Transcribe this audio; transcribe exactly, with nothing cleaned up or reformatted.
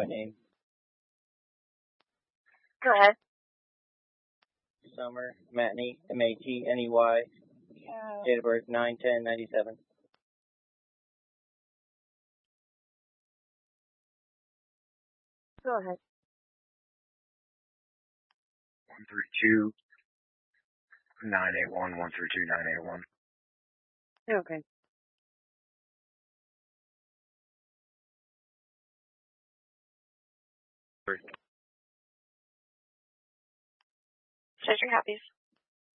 by name. Go ahead. Summer Matney, M A T N E Y. Yeah. Date of birth nine ten ninety-seven. Go ahead. One three two nine eight one one three two nine eight one. Okay. Says you're happy.